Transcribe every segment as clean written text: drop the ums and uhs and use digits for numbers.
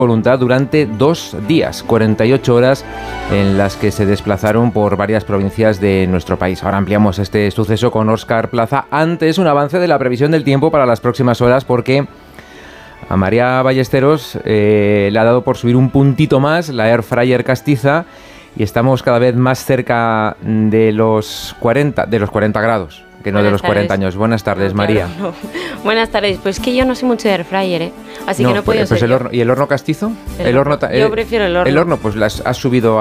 voluntad durante 2 días, 48 horas en las que se desplazaron por varias provincias de nuestro país. Ahora ampliamos este suceso con Óscar Plaza. Antes, un avance de la previsión del tiempo para las próximas horas, porque a María Ballesteros le ha dado por subir un puntito más la Air Fryer castiza y estamos cada vez más cerca de los 40 grados. Que no de los 40 años. Buenas tardes, María. No. Buenas tardes. Pues que yo no sé mucho de air fryer, así que no puedo ser. El horno, ¿y el horno castizo? Yo prefiero el horno. El horno, pues has subido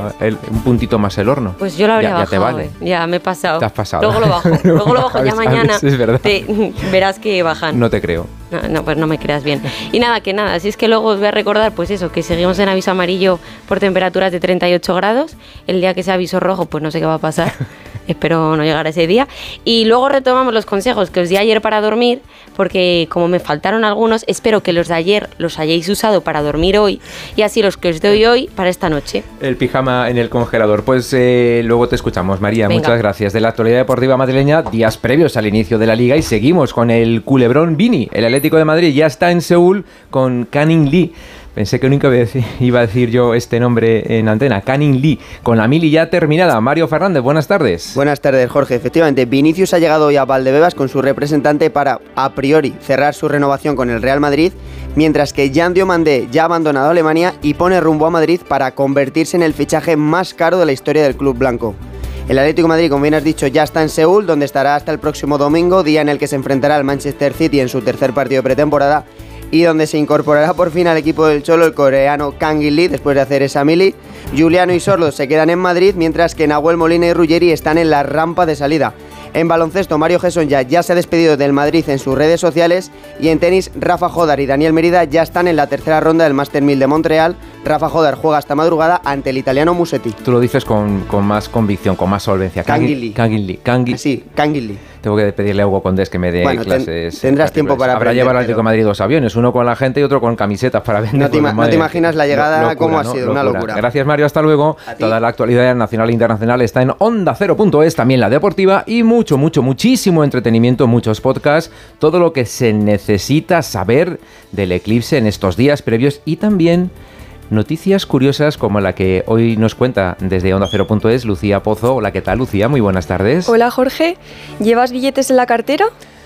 un puntito más el horno. Pues yo lo habría bajado. Ya te vale. Ya me he pasado. Te has pasado. Luego lo bajo. Ya mañana es verdad. Verás que bajan. No te creo. No, pues no me creas bien. Y nada, si es que luego os voy a recordar, pues eso, que seguimos en aviso amarillo por temperaturas de 38 grados. El día que sea aviso rojo, pues no sé qué va a pasar. Espero no llegar a ese día. Y luego retomamos los consejos que os di ayer para dormir, porque como me faltaron algunos, espero que los de ayer los hayáis usado para dormir hoy, y así los que os doy hoy para esta noche. El pijama en el congelador. Pues luego te escuchamos, María. Venga. Muchas gracias. De la actualidad deportiva madrileña, días previos al inicio de la Liga, y seguimos con el culebrón Vini. El Atlético de Madrid ya está en Seúl con Canning Lee. Pensé que nunca iba a decir yo este nombre en antena. Canning Lee, con la mili ya terminada. Mario Fernández, buenas tardes. Buenas tardes, Jorge. Efectivamente, Vinicius ha llegado hoy a Valdebebas con su representante para, a priori, cerrar su renovación con el Real Madrid, mientras que Jan Diomandé ya ha abandonado Alemania y pone rumbo a Madrid para convertirse en el fichaje más caro de la historia del club blanco. El Atlético de Madrid, como bien has dicho, ya está en Seúl, donde estará hasta el próximo domingo, día en el que se enfrentará al Manchester City en su tercer partido de pretemporada, y donde se incorporará por fin al equipo del Cholo el coreano Kang In Lee después de hacer esa mili. Giuliano y Sordo se quedan en Madrid, mientras que Nahuel Molina y Ruggeri están en la rampa de salida. En baloncesto, Mario Gesson ya se ha despedido del Madrid en sus redes sociales, y en tenis, Rafa Jodar y Daniel Merida ya están en la tercera ronda del Master 1000 de Montreal. Rafa Jodar juega hasta madrugada ante el italiano Musetti. Tú lo dices con más convicción, con más solvencia. Kang In Lee. Sí, Kang In Lee. Tengo que pedirle a Hugo Condés que me dé clases. Tendrás tiempo para aprender. Habrá llevado al Atlético de Madrid 2 aviones, uno con la gente y otro con camisetas para vender. No te imaginas la llegada, cómo ha sido, una locura. Gracias, Mario, hasta luego. Toda la actualidad nacional e internacional está en OndaCero.es, también la deportiva, y muchísimo entretenimiento, muchos podcasts, todo lo que se necesita saber del eclipse en estos días previos, y también noticias curiosas como la que hoy nos cuenta desde OndaCero.es Lucía Pozo. Hola, ¿qué tal, Lucía? Muy buenas tardes. Hola, Jorge. ¿Llevas billetes en la cartera?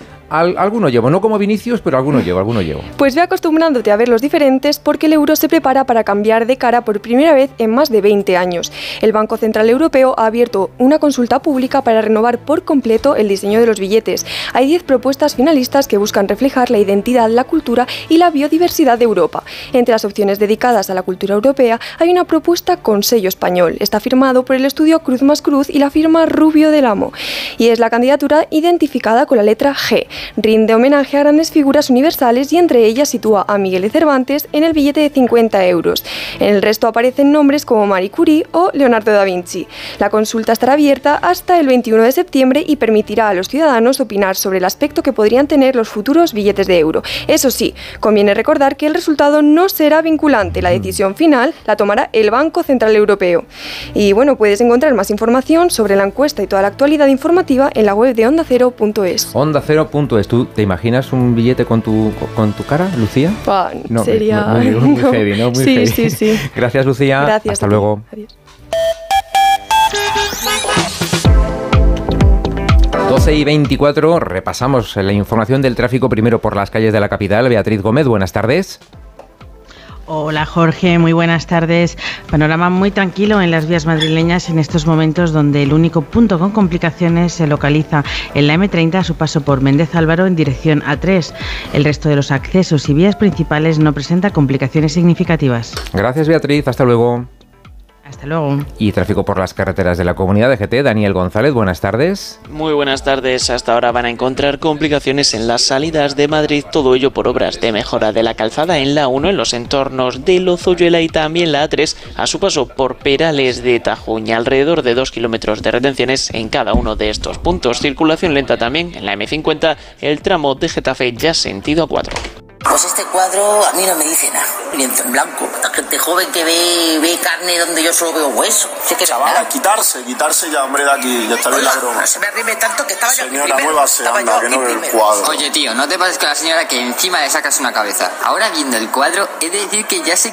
Alguno llevo, no como Vinicius, pero alguno llevo. Pues ve acostumbrándote a ver los diferentes, porque el euro se prepara para cambiar de cara por primera vez en más de 20 años. El Banco Central Europeo ha abierto una consulta pública para renovar por completo el diseño de los billetes. Hay 10 propuestas finalistas que buscan reflejar la identidad, la cultura y la biodiversidad de Europa. Entre las opciones dedicadas a la cultura europea hay una propuesta con sello español. Está firmado por el estudio Cruz más Cruz y la firma Rubio del Amo, y es la candidatura identificada con la letra G. Rinde homenaje a grandes figuras universales, y entre ellas sitúa a Miguel de Cervantes en el billete de 50 euros. En el resto aparecen nombres como Marie Curie o Leonardo da Vinci. La consulta estará abierta hasta el 21 de septiembre y permitirá a los ciudadanos opinar sobre el aspecto que podrían tener los futuros billetes de euro. Eso sí, conviene recordar que el resultado no será vinculante. La decisión final la tomará el Banco Central Europeo. Y bueno, puedes encontrar más información sobre la encuesta y toda la actualidad informativa en la web de OndaCero.es. OndaCero.es. ¿Tú te imaginas un billete con tu cara, Lucía? No, sería muy heavy, ¿no? Muy heavy. Sí. Gracias, Lucía. Gracias. Hasta luego. Adiós. 12:24, repasamos la información del tráfico primero por las calles de la capital. Beatriz Gómez, buenas tardes. Hola, Jorge, muy buenas tardes. Panorama muy tranquilo en las vías madrileñas en estos momentos, donde el único punto con complicaciones se localiza en la M30 a su paso por Méndez Álvaro en dirección A3. El resto de los accesos y vías principales no presenta complicaciones significativas. Gracias, Beatriz. Hasta luego. Hasta luego. Y tráfico por las carreteras de la Comunidad de GT. Daniel González, buenas tardes. Muy buenas tardes. Hasta ahora van a encontrar complicaciones en las salidas de Madrid, todo ello por obras de mejora de la calzada en la 1, en los entornos de Lozoyuela, y también la A3 a su paso por Perales de Tajuña. Alrededor de 2 kilómetros de retenciones en cada uno de estos puntos. Circulación lenta también en la M50, el tramo de Getafe ya sentido A4. Pues este cuadro a mí no me dice nada. Lienzo en blanco. La gente joven que ve carne donde yo solo veo hueso. Sé que chaval, quitarse ya, hombre, de aquí. Ya está bien la broma. No se me arrime tanto que estaba yo aquí primero. Señora, muévase, anda, que no ve el cuadro. Oye, tío, no te pases con la señora que encima le sacas una cabeza. Ahora, viendo el cuadro, he de decir que ya sé